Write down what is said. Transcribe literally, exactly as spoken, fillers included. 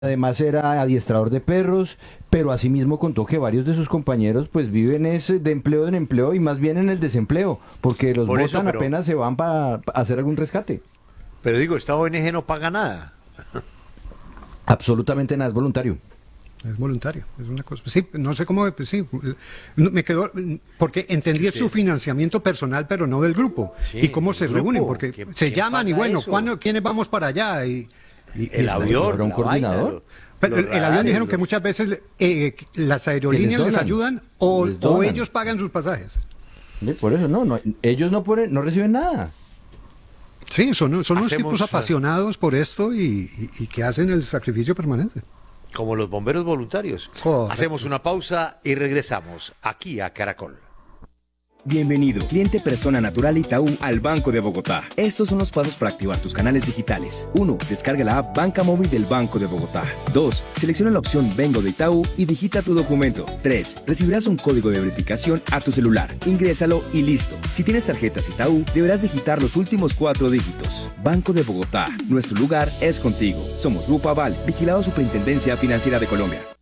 Además era adiestrador de perros, pero asimismo contó que varios de sus compañeros pues viven es de empleo en empleo y más bien en el desempleo, porque los Por eso, botan pero, apenas se van para hacer algún rescate. pero digo, esta O N G no paga nada. Absolutamente nada, es voluntario. Es voluntario, es una cosa. Sí, no sé cómo, pues sí, no, me quedó, porque entendí Es que su usted- financiamiento personal, pero no del grupo. Sí, y cómo el se grupo, reúnen, porque ¿quién- se quién llaman y paga bueno, eso? ¿cuándo, ¿quiénes vamos para allá? Y, y- y El está- avión, ¿Habrá un la coordinador? vaina, lo- Pero los el, el avión radares, dijeron que los- muchas veces eh, las aerolíneas les donan, ayudan o, les o donan. ellos pagan sus pasajes. Sí, por eso no, no, ellos no ponen, no reciben nada. Sí, son, son unos Hacemos, tipos eh, apasionados por esto y, y- y que hacen el sacrificio permanente. como los bomberos voluntarios. Correcto. Hacemos una pausa y regresamos aquí a Caracol. Bienvenido, cliente persona natural Itaú al Banco de Bogotá. Estos son los pasos para activar tus canales digitales. uno. Descarga la app Banca Móvil del Banco de Bogotá. dos. Selecciona la opción Vengo de Itaú y digita tu documento. tres. Recibirás un código de verificación a tu celular. Ingrésalo y listo. Si tienes tarjetas Itaú, deberás digitar los últimos cuatro dígitos. Banco de Bogotá. Nuestro lugar es contigo. Somos Grupo Aval, vigilado Superintendencia Financiera de Colombia.